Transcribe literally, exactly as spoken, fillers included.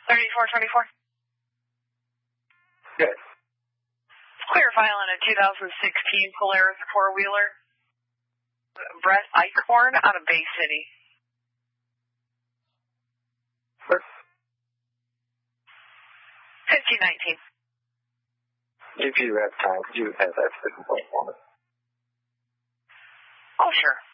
thirty-four twenty-four. Good. Clear file on a two thousand sixteen Polaris four-wheeler. Brett Eichhorn out of Bay City. Sure. fifteen nineteen. If you have time, could you have that second point for me? Oh, sure.